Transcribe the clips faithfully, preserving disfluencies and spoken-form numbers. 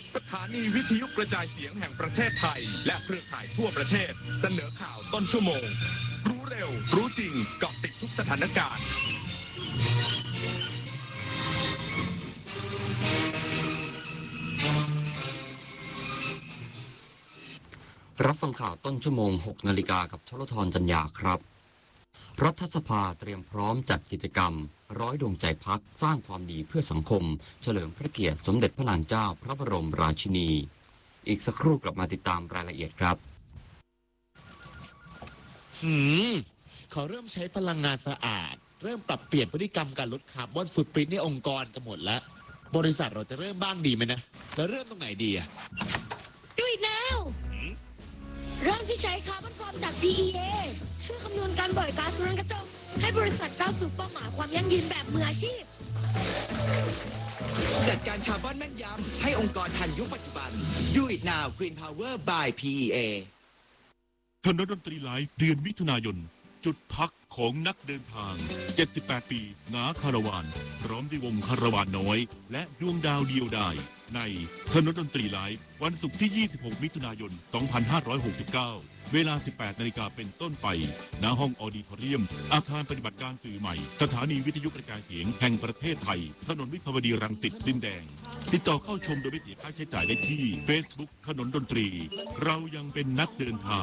สถานีวิทยุกระจายเสียงแห่งประเทศไทยและเครือข่ายทั่วประเทศเสนอข่าวต้นชั่วโมงรู้เร็วรู้จริงเกาะติดทุกสถานการณ์รับฟังข่าวต้นชั่วโมงหกนาฬิกากับชลธรจัญญาครับรัฐสภาเตรียมพร้อมจัดกิจกรรมร้อยดวงใจพักสร้างความดีเพื่อสังคมเฉลิมพระเกียรติสมเด็จพระนางเจ้าพระบรมราชินีอีกสักครู่กลับมาติดตามรายละเอียดครับหืมเขาเริ่มใช้พลังงานสะอาดเริ่มปรับเปลี่ยนพฤติกรรมการลดคาร์บอนฟุตพริ้นท์ในองค์กรกันหมดแล้วบริษัทเราจะเริ่มบ้างดีไหมนะแล้วเริ่มตรงไหนดีอะ Do it now เริ่มที่ใช้คาร์บอนฟอร์มจาก พี อี เอ ช่วยคำนวณการปล่อยก๊าซเรือนกระจกให้บริษัทก้าวสู่เป้าหมายความยั่งยืนแบบมืออาชีพจัดการคาร์บอนแม่นยำให้องค์กรทันยุคปัจจุบัน Do it now Green Power by พี อี เอถนนดนตรีไลฟ์เดือนมิถุนายนจุดพักของนักเดินทางเจ็ดสิบแปดปีงาคาราวานพร้อมด้วยวงคาราวานน้อยและดวงดาวเดียวดายในถนนดนตรีไลฟ์วันศุกร์ที่ยี่สิบหกมิถุนายนสองพันห้าร้อยหกสิบเก้าเวลา สิบแปดนาฬิกาเป็นต้นไปณห้องออดิทอเรียมอาคารปฏิบัติการสื่อใหม่สถานีวิทยุกระจายเสียงแห่งประเทศไทยถนนวิภาวดีรังสิตดินแดงติดต่อเข้าชมโดยไม่เสียค่าใช้จ่ายได้ที่ Facebook ถนนดนตรีเรายังเป็นนักเดินทาง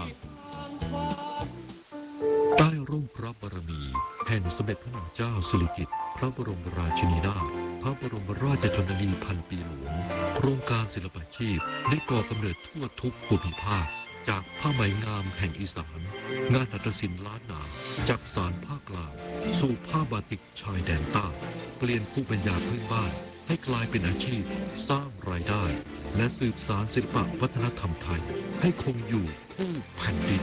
ใต้ร่มพระบารมีแห่งสมเด็จพระนางเจ้าสิริกิติ์พระบรมราชินีนาถพระบรมราชชนนีพันปีหลวงโครงการศิลปาชีพได้ก่อกำเนิดทั่วทุกภูมิภาคจากผ้าไหมงามแห่งอีสานงานหัตถศิลป์ล้านนาจากสานภาคกลางสู่ผ้าบาติกชายแดนใต้เปลี่ยนภูมิปัญญาพื้นบ้านให้กลายเป็นอาชีพสร้างรายได้และสืบสานศิลปวัฒนธรรมไทยให้คงอยู่คู่แผ่นดิน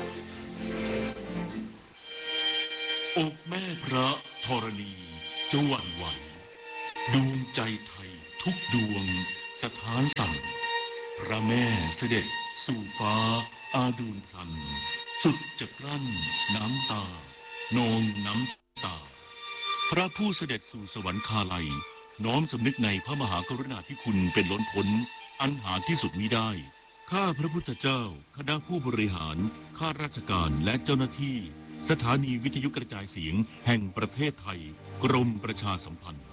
อกแม่พระธรณีจะหวั่นไหวดวงใจไทยทุกดวงสถานสั่นพระแม่เสด็จสู่ฟ้าอาดูลพลันสุดจะกลั้นน้ำตานองน้ำตาพระผู้เสด็จสู่สวรรคาลัยน้อมสำนึกในพระมหากรุณาธิคุณเป็นล้นพ้นอันหาที่สุดมิได้ข้าพระพุทธเจ้าคณะผู้บริหารข้าราชการและเจ้าหน้าที่สถานีวิทยุกระจายเสียงแห่งประเทศไทยกรมประชาสัมพันธ์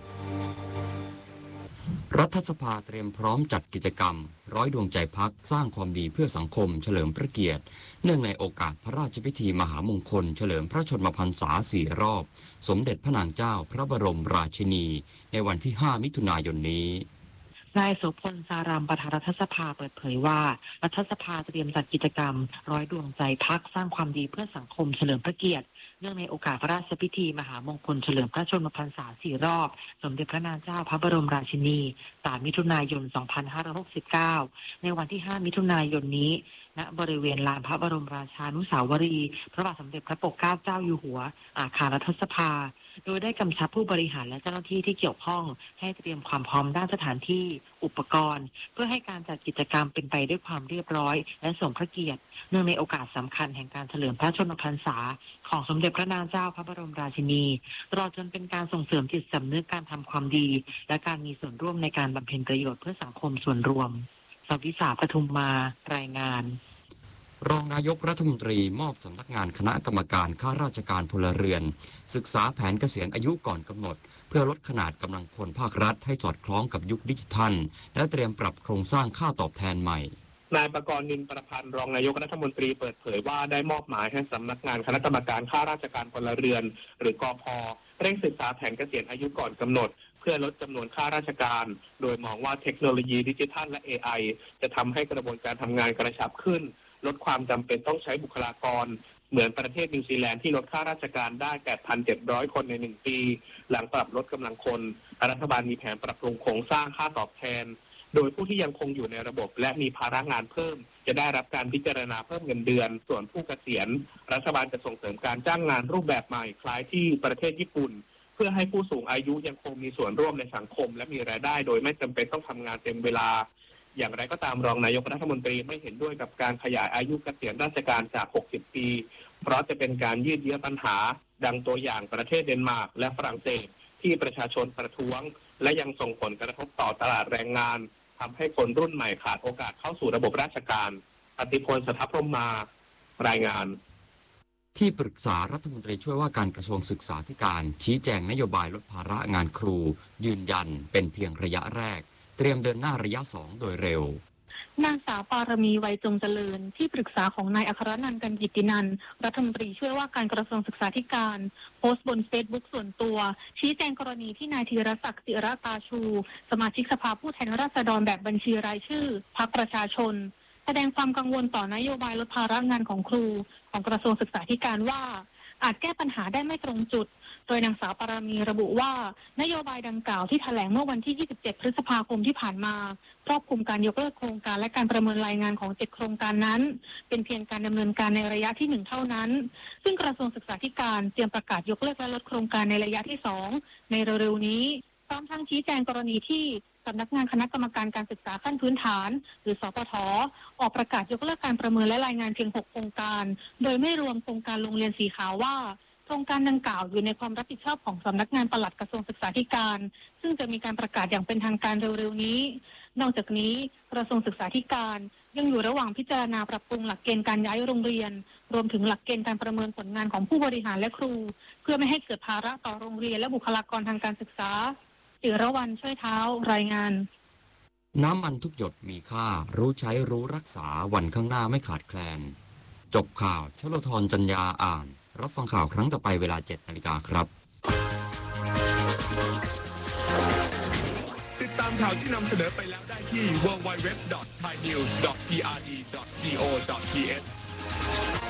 รัฐสภาเตรียมพร้อมจัดกิจกรรมร้อยดวงใจพักสร้างความดีเพื่อสังคมเฉลิมพระเกียรติเนื่องในโอกาสพระราชพิธีมหามงคลเฉลิมพระชนมพรรษาสี่รอบสมเด็จพระนางเจ้าพระบรมราชินีในวันที่ห้ามิถุนายนนี้นายโสพลสารามประธานรัฐสภาเปิดเผยว่ารัฐสภาเตรียมจัดกิจกรรมร้อยดวงใจพักสร้างความดีเพื่อสังคมเฉลิมพระเกียรติเนื่องในโอกาสพระราชพิธีมหามงคลเฉลิมพระชนมพรรษาสี่รอบสมเด็จพระนางเจ้าพระบรมราชินีสามมิถุนายนสองพันห้าร้อยหกสิบเก้าในวันที่ห้ามิถุนายนนี้ณบริเวณลานพระบรมราชานุสาวรีย์พระบาทสมเด็จพระปกเกล้าเจ้าอยู่หัวอาคารรัฐสภาโดยได้กำชับผู้บริหารและเจ้าหน้าที่ที่เกี่ยวข้องให้เตรียมความพร้อมด้านสถานที่อุปกรณ์เพื่อให้การจัดกิจกรรมเป็นไปด้วยความเรียบร้อยและสมพระเกียรติเนื่องในโอกาสสำคัญแห่งการเฉลิมพระชนมพรรษาของสมเด็จพระนางเจ้าพระบรมราชินีตลอดจนเป็นการส่งเสริมจิตสำนึกการทำความดีและการมีส่วนร่วมในการบำเพ็ญประโยชน์เพื่อสังคมส่วนรวมสวิสาปทุมมารายงานรองนายกรัฐมนตรีมอบสำนักงานคณะกรรมการข้าราชการพลเรือนศึกษาแผนเกษียณอายุก่อนกำหนดเพื่อลดขนาดกำลังพลภาครัฐให้สอดคล้องกับยุคดิจิทัลและเตรียมปรับโครงสร้างค่าตอบแทนใหม่นายประกรณ์นินประพันธ์รองนายกรัฐมนตรีเปิดเผยว่าได้มอบหมายให้สำนักงานคณะกรรมการข้าราชการพลเรือนหรือกพ.เร่งศึกษาแผนเกษียณอายุก่อนกำหนดเพื่อลดจำนวนข้าราชการโดยมองว่าเทคโนโลยีดิจิทัลและ เอ ไอ จะทำให้กระบวนการทำงานกระชับขึ้นลดความจำเป็นต้องใช้บุคลากรเหมือนประเทศนิวซีแลนด์ที่ลดข้าราชการได้ แปดพันเจ็ดร้อย คนในหนึ่งปีหลังปรับลดกำลังคนรัฐบาลมีแผนปรับปรุงโครงสร้างค่าตอบแทนโดยผู้ที่ยังคงอยู่ในระบบและมีภาระงานเพิ่มจะได้รับการพิจารณาเพิ่มเงินเดือนส่วนผู้เกษียณรัฐบาลจะส่งเสริมการจ้างงานรูปแบบใหม่คล้ายที่ประเทศญี่ปุ่นเพื่อให้ผู้สูงอายุยังคงมีส่วนร่วมในสังคมและมีรายได้โดยไม่จำเป็นต้องทำงานเต็มเวลาอย่างไรก็ตามรองนายกรัฐมนตรีไม่เห็นด้วยกับการขยายอายุเกษียณราชการจากหกสิบปีเพราะจะเป็นการยืดเยื้อปัญหาดังตัวอย่างประเทศเดนมาร์กและฝรั่งเศสที่ประชาชนประท้วงและยังส่งผลกระทบต่อตลาดแรงงานทำให้คนรุ่นใหม่ขาดโอกาสเข้าสู่ระบบราชการอติพลสทัพพรหมารายงานที่ปรึกษารัฐมนตรีช่วยว่าการกระทรวงศึกษาธิการชี้แจงนโยบายลดภาระงานครูยืนยันเป็นเพียงระยะแรกเตรียมเดินหน้าระยะสองโดยเร็วนางสาวปารมีไวยจงเจริญที่ปรึกษาของนายอัครนันท์ กันกิตตินันท์รัฐมนตรีช่วยว่าการกระทรวงศึกษาธิการโพสต์บนเฟซบุ๊กส่วนตัวชี้แจงกรณีที่นายธีรศักดิ์จิรตาชูสมาชิกสภาผู้แทนราษฎรแบบบัญชีรายชื่อพรรคประชาชนแสดงความกังวลต่อนโยบายลดภาระงานของครูของกระทรวงศึกษาธิการว่าอาจแก้ปัญหาได้ไม่ตรงจุดโดยนางสาวปารมีระบุว่านโยบายดังกล่าวที่แถลงเมื่อวันที่ยี่สิบเจ็ดพฤษภาคมที่ผ่านมาครอบคลุมการยกเลิกโครงการและการประเมินรายงานของเจ็ดโครงการนั้นเป็นเพียงการดำเนินการในระยะที่หนึ่งเท่านั้นซึ่งกระทรวงศึกษาธิการเตรียมประกาศยกเลิกและลดโครงการในระยะที่สองในเร็วๆนี้พร้อมทั้งชี้แจงกรณีที่สำนักงานคณะกรรมการการศึกษาขั้นพื้นฐานหรือสปท.ออกประกาศยกเลิกการประเมินและรายงานเพียงหกโครงการโดยไม่รวมโครงการโรงเรียนสีขาวว่าโครงการดังกล่าวอยู่ในความรับผิดชอบของสำนักงานปลัดกระทรวงศึกษาธิการซึ่งจะมีการประกาศอย่างเป็นทางการเร็วๆนี้นอกจากนี้กระทรวงศึกษาธิการยังอยู่ระหว่างพิจารณาปรับปรุงหลักเกณฑ์การย้ายโรงเรียนรวมถึงหลักเกณฑ์การประเมินผลงานของผู้บริหารและครูเพื่อไม่ให้เกิดภาระต่อโรงเรียนและบุคลากรทางการศึกษาจิรวรรณช่วยเท้ารายงานน้ำมันทุกหยดมีค่ารู้ใช้รู้รักษาวันข้างหน้าไม่ขาดแคลนจบข่าวชโลธรจัญญาอ่านรับฟังข่าวครั้งต่อไปเวลาเจ็ดนาฬิกาครับติดตามข่าวที่นำเสนอไปแล้วได้ที่ ดับเบิลยู ดับเบิลยู ดับเบิลยู ดอท ไทยนิวส์ ดอท พี อาร์ ดี ดอท จี โอ ดอท ที เอช